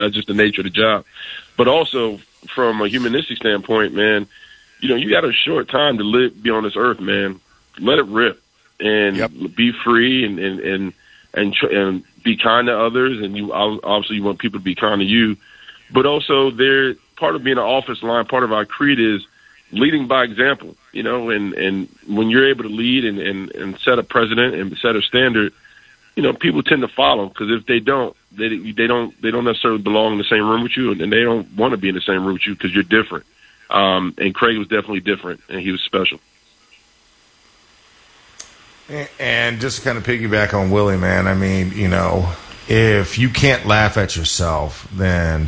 That's just the nature of the job. But also from a humanistic standpoint, man, you got a short time to be on this earth, man. Let it rip and be free and be kind to others. And you want people to be kind to you. But also, part of being an office line, part of our creed is leading by example. And when you're able to lead and set a precedent and set a standard, people tend to follow, because if they don't, they don't necessarily belong in the same room with you, and they don't want to be in the same room with you because you're different. And Craig was definitely different, and he was special. And just to kind of piggyback on Willie, man, I mean, if you can't laugh at yourself, then,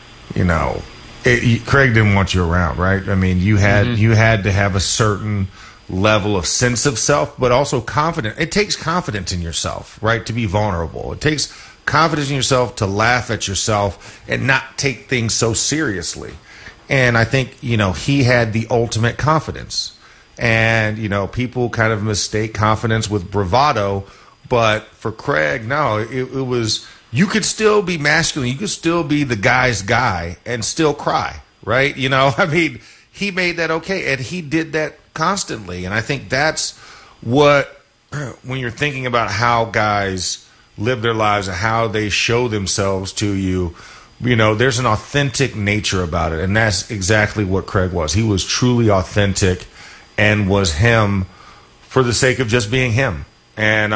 Craig didn't want you around, right? I mean, you had to have a certain level of sense of self, but also confidence. It takes confidence in yourself, right, to be vulnerable. It takes confidence in yourself to laugh at yourself and not take things so seriously. And I think, he had the ultimate confidence. And, people kind of mistake confidence with bravado. But for Craig, no, it was, you could still be masculine. You could still be the guy's guy and still cry, right? I mean, he made that okay. And he did that constantly. And I think that's what, when you're thinking about how guys live their lives and how they show themselves to you, there's an authentic nature about it. And that's exactly what Craig was. He was truly authentic and was him for the sake of just being him. And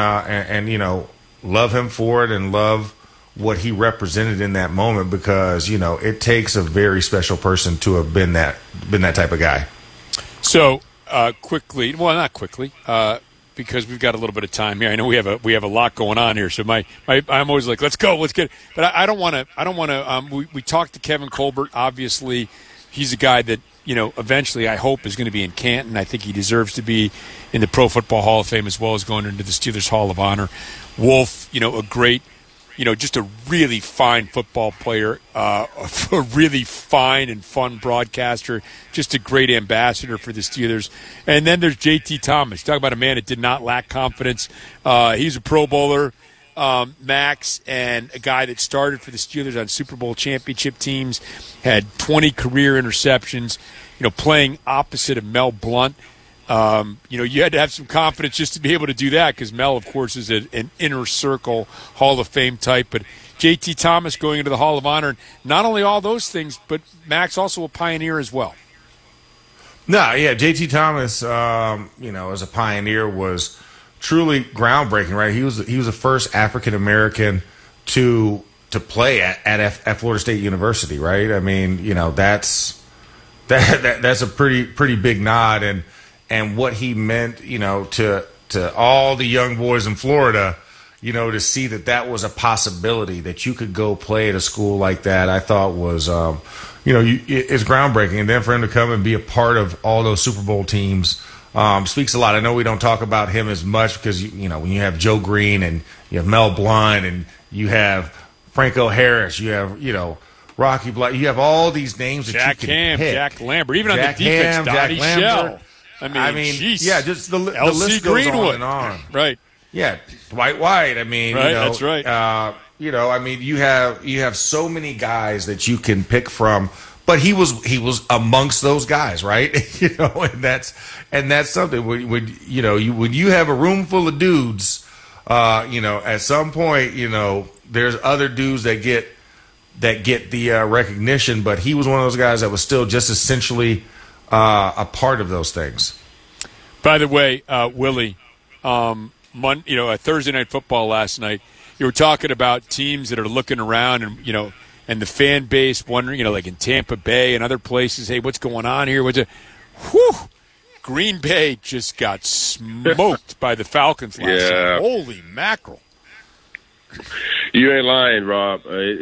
love him for it and love what he represented in that moment, because, it takes a very special person to have been that type of guy. So, not quickly, because we've got a little bit of time here. I know we have a lot going on here. So I'm always like, let's go, let's get. But I don't want to. We talked to Kevin Colbert. Obviously, he's a guy that eventually I hope is going to be in Canton. I think he deserves to be in the Pro Football Hall of Fame as well as going into the Steelers Hall of Honor. Wolf, a great. Just a really fine football player, a really fine and fun broadcaster, just a great ambassador for the Steelers. And then there's J.T. Thomas. Talk about a man that did not lack confidence. He's a Pro Bowler, Max, and a guy that started for the Steelers on Super Bowl championship teams, had 20 career interceptions, playing opposite of Mel Blount. You had to have some confidence just to be able to do that, because Mel, of course, is an inner circle Hall of Fame type. But J.T. Thomas going into the Hall of Honor, and not only all those things, but Max also a pioneer as well. No, yeah, J.T. Thomas, as a pioneer was truly groundbreaking, right? He was the first African American to play at Florida State University, right? I mean, that's a pretty big nod, and what he meant, to all the young boys in Florida, to see that was a possibility, that you could go play at a school like that, I thought was, it's groundbreaking. And then for him to come and be a part of all those Super Bowl teams speaks a lot. I know we don't talk about him as much because, when you have Joe Green and you have Mel Blount and you have Franco Harris, you have, Rocky Black, you have all these names that Jack you can Ham, pick. Jack Lambert, even Jack on the defense, Ham, Donnie Shell. I mean, yeah, just the list goes Greenwood. on and on. Right. Yeah, Dwight White. I mean, right, that's right. I mean, you have so many guys that you can pick from, but he was amongst those guys, right? And that's something. When you have a room full of dudes, at some point, there's other dudes that get the recognition, but he was one of those guys that was still just essentially a part of those things. By the way, Willie, a Thursday Night Football last night, you were talking about teams that are looking around and, and the fan base wondering, like in Tampa Bay and other places, hey, what's going on here? Green Bay just got smoked by the Falcons last night. Holy mackerel. You ain't lying, Rob.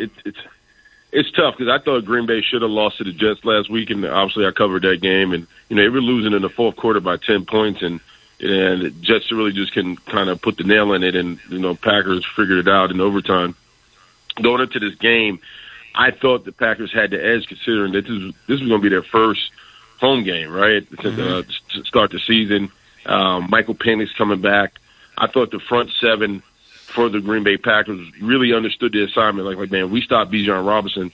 It's tough because I thought Green Bay should have lost to the Jets last week, and obviously I covered that game. And they were losing in the fourth quarter by 10 points, and the Jets really just can kind of put the nail in it, and Packers figured it out in overtime. Going into this game, I thought the Packers had the edge, considering that this was going to be their first home game, right? To start the season. Michael Penix coming back. I thought the front seven for the Green Bay Packers really understood the assignment. Like man, we stopped Bijan Robinson.